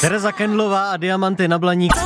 Tereza Kendlová a Diamanty na Blaníku.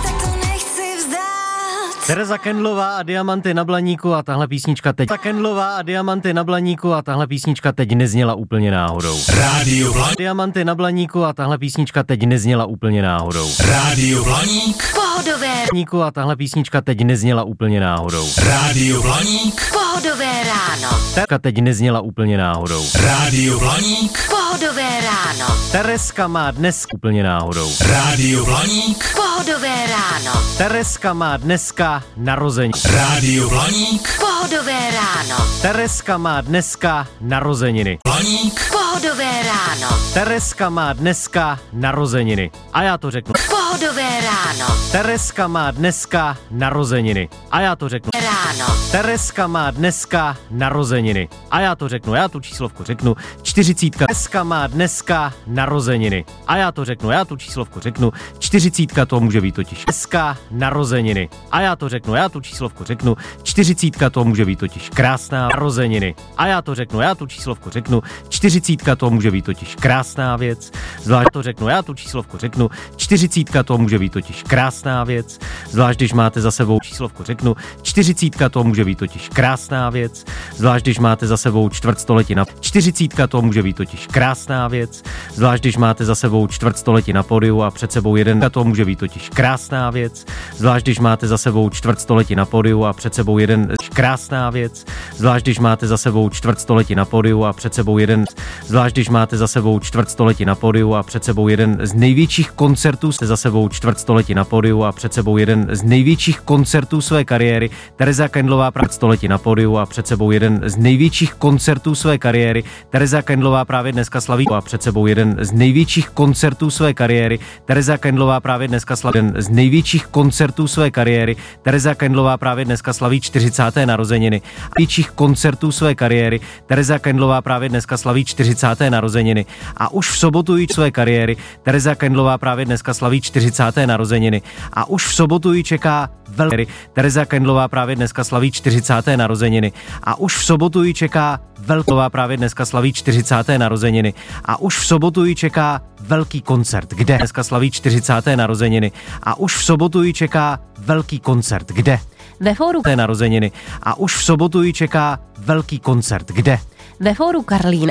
Tereza Kendlová a Diamanty na Blaníku a tahle písnička teď. Tereza Kendlová a Diamanty na Blaníku a tahle písnička teď nezněla úplně náhodou. Rádio Blaník. Diamanty na Blaníku a tahle písnička teď nezněla úplně náhodou. Rádio Blaník. Pohodové Blaníku a tahle písnička teď nezněla úplně náhodou. Rádio Blaník. Pohodové ráno. Terezka teď nezněla úplně náhodou. Rádio Blaník. Pohodové ráno. Terezka má dnes úplně náhodou. Rádio Blaník. Pohodové ráno. Terezka má dneska narození. Rádio Blaník. Pohodové ráno. Terezka má dneska narozeniny. Blaník. Pohodové ráno. Terezka má dneska narozeniny. A já to řeknu. Pohodové ráno. Terezka má dneska narozeniny. A já to řeknu. Ráno. Terezka má dneska narozeniny. A já to řeknu. Já tu číslovku řeknu. 40. Terezka má dneska narozeniny. A já to řeknu. Já tu číslovku řeknu. 40. To může být totiž. Dneska narozeniny. A já to řeknu. Já tu číslovku řeknu. 40. To může být totiž krásná narozeniny. A já to řeknu. Já tu číslovku řeknu. 40. To může být totiž krásná věc. Zvlášť to řeknu. Já tu číslovku řeknu. 40. To může být totiž krásná věc. Zvlášť když máte za sebou číslovku řeknu. 40. To může být totiž krásná věc. Zvlášť když máte za sebou čtvrtstoletí na 40. To může být totiž krásná věc. Zvlášť když máte za sebou čtvrtstoletí na podiu a před sebou jeden. To může být totiž krásná věc. Zvlášť když máte za sebou čtvrtstoletí na podiu a před sebou jeden. Krásná věc. Zvlášť když máte za sebou čtvrtstoletí na podiu a před sebou jeden. Zvlášť když máte za sebou čtvrtstoletí na podiu a před sebou jeden z největších koncertů. Jste za sebou čtvrtstoletí na podiu a před sebou jeden z největších koncertů své kariéry. Tereza Kendlová právě století na podiu a před sebou jeden z největších koncertů své kariéry. Tereza Kendlová právě dneska slaví a před sebou jeden z největších koncertů své kariéry. Tereza Kendlová právě dneska slaví jeden z největších koncertů své kariéry. Tereza Kendlová právě dneska slaví 40. narozeniny. Největších koncertů své kariéry. Tereza Kendlová právě dneska slaví 40. narozeniny. A už v sobotu jí své kariéry. Tereza Kendlová právě dneska slaví 40. narozeniny. A už v sobotu jí čeká velký. Tereza Kendlová právě dneska slaví 40. narozeniny. A už v sobotu jí čeká velková právě dneska slaví 40. narozeniny. A už v sobotu jí čeká velký koncert. Kde? Dneska slaví 40. narozeniny. A už v sobotu jí čeká velký koncert. Kde? Ve fóru narozeniny. A už v sobotu jí čeká velký koncert. Kde? Ve fóru Karlín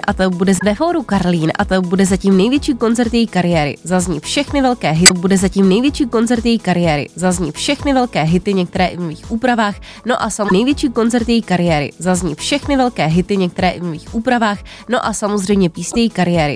a to bude zatím největší koncert její kariéry. Zazní všechny velké hity. Bude zatím největší koncert její kariéry. Zazní všechny velké hity, některé i v nových úpravách. No a největší koncert její kariéry. Zazní všechny velké hity, některé i v nových úpravách. No a samozřejmě písně její kariéry.